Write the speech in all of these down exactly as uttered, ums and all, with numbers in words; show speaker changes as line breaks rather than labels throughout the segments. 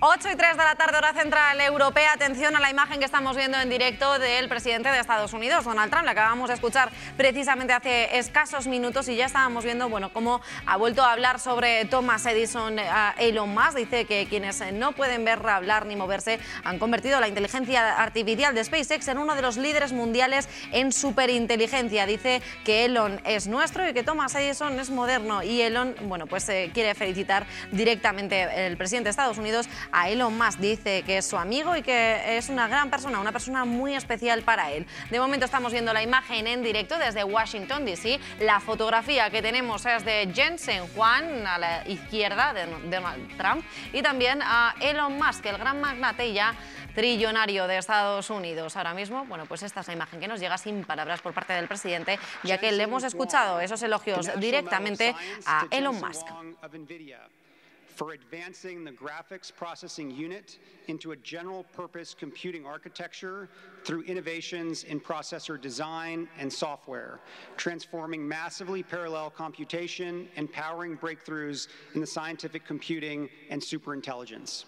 ocho y tres de la tarde, hora central europea. Atención a la imagen que estamos viendo en directo del presidente de Estados Unidos, Donald Trump. Le acabamos de escuchar precisamente hace escasos minutos y ya estábamos viendo, bueno, cómo ha vuelto a hablar sobre Thomas Edison a Elon Musk. Dice que quienes no pueden ver, hablar ni moverse han convertido la inteligencia artificial de SpaceX en uno de los líderes mundiales en superinteligencia. Dice que Elon es nuestro y que Thomas Edison es moderno. Y Elon, bueno, pues eh, quiere felicitar directamente el presidente de Estados Unidos a Elon Musk. Dice que es su amigo y que es una gran persona, una persona muy especial para él. De momento estamos viendo la imagen en directo desde Washington, D C La fotografía que tenemos es de Jensen Huang, a la izquierda de Donald Trump, y también a Elon Musk, el gran magnate y ya trillonario de Estados Unidos. Ahora mismo, bueno, pues esta es la imagen que nos llega sin palabras por parte del presidente, ya que le hemos escuchado esos elogios directamente a Elon Musk.
For advancing the graphics processing unit into a general-purpose computing architecture through innovations in processor design and software, transforming massively parallel computation and powering breakthroughs in the scientific computing and superintelligence.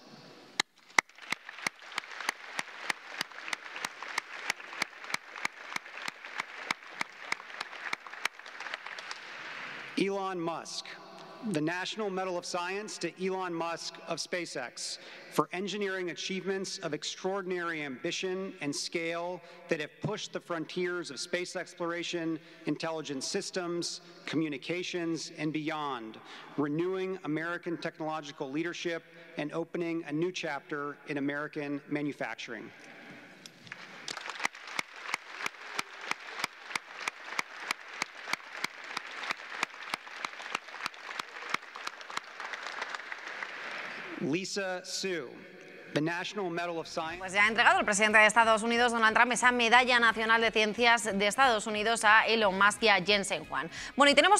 Elon Musk. The National Medal of Science to Elon Musk of SpaceX for engineering achievements of extraordinary ambition and scale that have pushed the frontiers of space exploration, intelligence systems, communications, and beyond, renewing American technological leadership and opening a new chapter in American manufacturing. Lisa Su, the National Medal of Science.
Pues ya ha entregado el presidente de Estados Unidos, Donald Trump, esa medalla nacional de ciencias de Estados Unidos a Elon Musk y a Jensen Huang. Bueno, y tenemos